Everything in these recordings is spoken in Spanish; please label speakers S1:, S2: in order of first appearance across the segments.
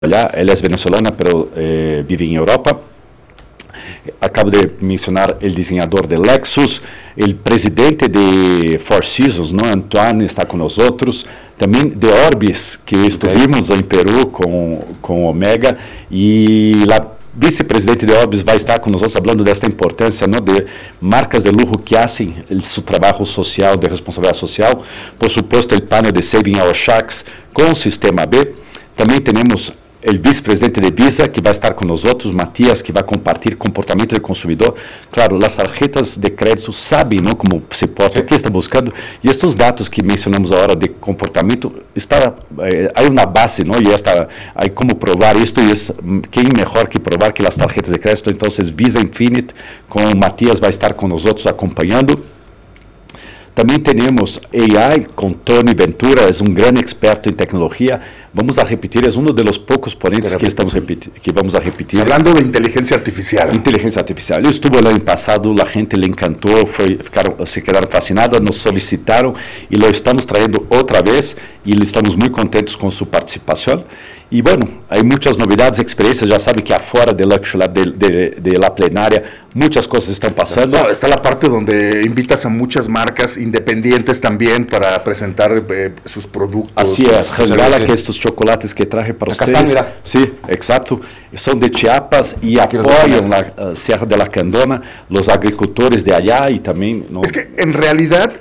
S1: allá. Él es venezolana, pero vive en Europa. Acabo de mencionar el diseñador de Lexus, el presidente de Four Seasons, ¿no? Antoine está con nosotros, también de Orbis, que estuvimos en Perú con Omega, y la vicepresidente de Orbis va a estar con nosotros hablando de esta importancia, ¿no? De marcas de lujo que hacen su trabajo social, de responsabilidad social. Por supuesto, el panel de Saving Our Sharks con Sistema B. También tenemos el vicepresidente de Visa, que va a estar con nosotros, Matías, que va a compartir comportamiento del consumidor. Claro, las tarjetas de crédito saben, ¿no?, cómo se porta, qué está buscando, y estos datos que mencionamos ahora de comportamiento, hay una base, ¿no?, y hay cómo probar esto, y es quién mejor que probar que las tarjetas de crédito. Entonces, Visa Infinite con Matías va a estar con nosotros acompañando. También tenemos AI con Tony Ventura, es un gran experto en tecnología. Vamos a repetir, es uno de los pocos ponentes que vamos a repetir.
S2: Hablando de inteligencia artificial.
S1: Inteligencia artificial. Yo estuve el año pasado, la gente le encantó, se quedaron fascinados, nos solicitaron y lo estamos trayendo otra vez y estamos muy contentos con su participación. Y bueno, hay muchas novedades, experiencias, ya saben que afuera de Luxury Lab, de la plenaria, muchas cosas están pasando.
S2: No, está la parte donde invitas a muchas marcas independientes también para presentar sus productos.
S1: Así es, regala que estos chocolates que traje para
S2: acá
S1: ustedes.
S2: Están,
S1: sí, exacto. Son de Chiapas y apoyan la Sierra de la Candona, los agricultores de allá y también... ¿no?
S2: Es que en realidad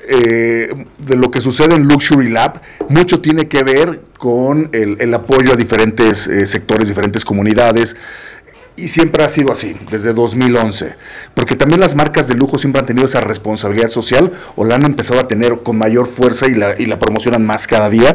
S2: de lo que sucede en Luxury Lab, mucho tiene que ver con el apoyo a diferentes sectores, diferentes comunidades, y siempre ha sido así, desde 2011, porque también las marcas de lujo siempre han tenido esa responsabilidad social, o la han empezado a tener con mayor fuerza y la promocionan más cada día.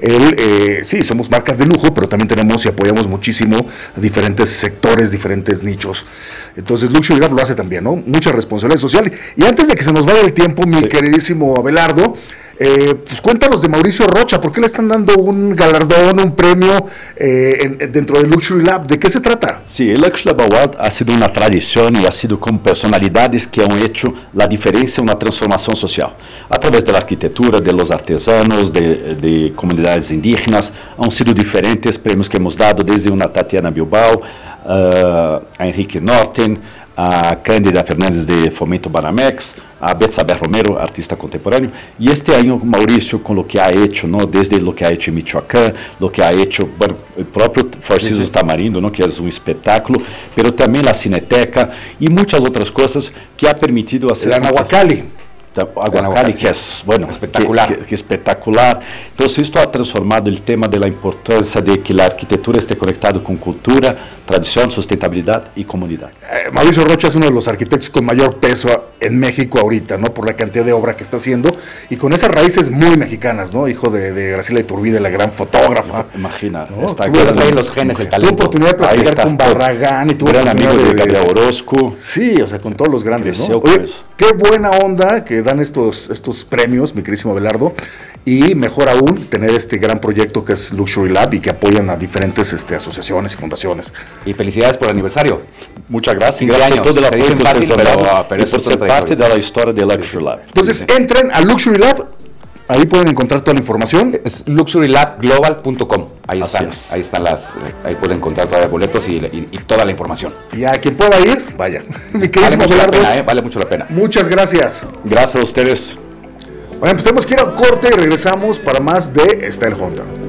S2: Sí, somos marcas de lujo, pero también tenemos y apoyamos muchísimo a diferentes sectores, diferentes nichos. Entonces Luxury Lab lo hace también, ¿no? Mucha responsabilidad social. Y antes de que se nos vaya el tiempo, mi queridísimo Abelardo, pues cuéntanos de Mauricio Rocha. ¿Por qué le están dando un galardón, un premio dentro del Luxury Lab? ¿De qué se trata?
S1: Sí, el Luxury Lab Award ha sido una tradición y ha sido con personalidades que han hecho la diferencia en una transformación social. A través de la arquitectura, de los artesanos, de comunidades indígenas, han sido diferentes premios que hemos dado, desde una Tatiana Bilbao, a Enrique Norten, a Cândida Fernández de Fomento Banamex, a Betsabe Romero, artista contemporáneo, y este año Mauricio con lo que ha hecho, ¿no? Desde lo que ha hecho en Michoacán, lo que ha hecho, bueno, el propio Four Seasons Tamarindo, ¿no?, que es un espectáculo, pero también la Cineteca y muchas otras cosas que ha permitido hacer...
S2: La Nahuacali.
S1: Aguacali, que es, bueno,
S2: espectacular.
S1: Que espectacular. Entonces esto ha transformado el tema de la importancia de que la arquitectura esté conectada con cultura, tradición, sustentabilidad y comunidad.
S2: Mauricio Rocha es uno de los arquitectos con mayor peso en México ahorita, ¿no? Por la cantidad de obra que está haciendo y con esas raíces muy mexicanas, ¿no? Hijo de Graciela Iturbide, la gran fotógrafa.
S1: Imagina,
S2: ¿no?
S1: está
S3: ahí los genes, el talento.
S2: Tuve oportunidad de platicar con Barragán y tuve
S1: gran amigo de Gabriel Orozco.
S2: Sí, o sea, con todos los grandes,
S1: creció,
S2: ¿no? Oye,
S1: pues.
S2: Qué buena onda que dan estos premios, mi querísimo Abelardo, y mejor aún tener este gran proyecto que es Luxury Lab y que apoyan a diferentes asociaciones y fundaciones.
S3: Y felicidades por el aniversario.
S1: Muchas gracias.
S3: 15
S1: Gracias
S3: años.
S1: por todo el apoyo que ustedes han dado y por ser parte de la historia de Luxury Lab.
S2: Entonces, entren a Luxury Lab, ahí pueden encontrar toda la información.
S3: Es luxurylabglobal.com. Ahí pueden encontrar todos los boletos y toda la información.
S2: Y a quien pueda ir, vaya.
S3: Vale mucho la pena, vale mucho la pena.
S2: Muchas gracias.
S1: Gracias a ustedes.
S2: Bueno, pues tenemos que ir a un corte y regresamos para más de Style Hunter.